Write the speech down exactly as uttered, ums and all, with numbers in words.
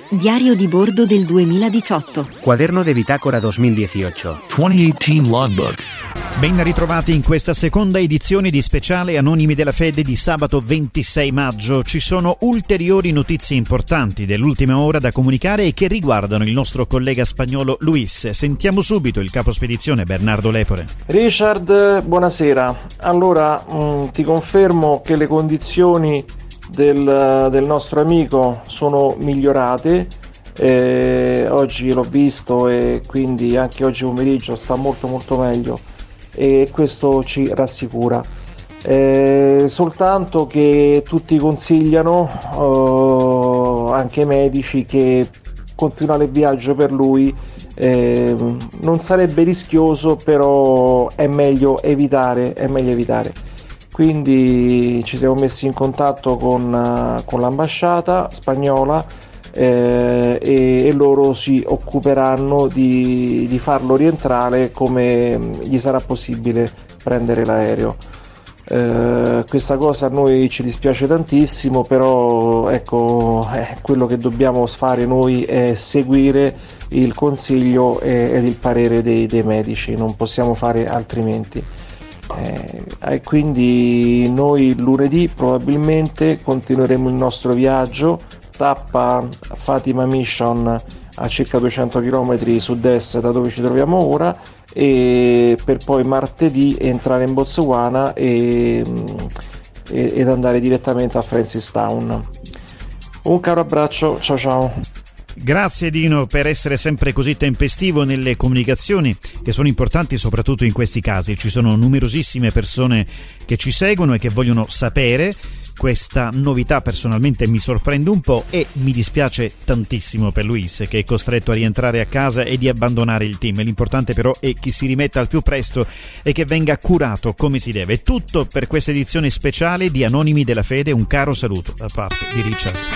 Diario di bordo del duemiladiciotto. Cuaderno de bitácora duemiladiciotto. duemiladiciotto Logbook. Ben ritrovati in questa seconda edizione di speciale Anonimi della Fede di sabato ventisei maggio. Ci sono ulteriori notizie importanti dell'ultima ora da comunicare e che riguardano il nostro collega spagnolo Luis. Sentiamo subito il capo spedizione Bernardo Lepore. Richard, buonasera. Allora, mh, ti confermo che le condizioni del, del nostro amico sono migliorate. Eh, oggi l'ho visto e quindi anche oggi pomeriggio sta molto molto meglio e questo ci rassicura. Eh, soltanto che tutti consigliano, eh, anche i medici, che continuare il viaggio per lui eh, non sarebbe rischioso, però è meglio evitare, è meglio evitare. Quindi ci siamo messi in contatto con, con l'ambasciata spagnola eh, e, e loro si occuperanno di, di farlo rientrare come gli sarà possibile prendere l'aereo. Eh, questa cosa a noi ci dispiace tantissimo, però ecco, eh, quello che dobbiamo fare noi è seguire il consiglio e, ed il parere dei, dei medici, non possiamo fare altrimenti. Eh, e quindi noi lunedì probabilmente continueremo il nostro viaggio, tappa Fatima Mission a circa duecento chilometri sud-est da dove ci troviamo ora, e per poi martedì entrare in Botswana e, e, ed andare direttamente a Francistown. Un caro abbraccio, ciao ciao. Grazie Dino per essere sempre così tempestivo nelle comunicazioni che sono importanti soprattutto in questi casi. Ci sono numerosissime persone che ci seguono e che vogliono sapere. Questa novità personalmente mi sorprende un po' e mi dispiace tantissimo per Luis, che è costretto a rientrare a casa e di abbandonare il team. L'importante però è che si rimetta al più presto e che venga curato come si deve. Tutto per questa edizione speciale di Anonimi della Fede. Un caro saluto da parte di Richard.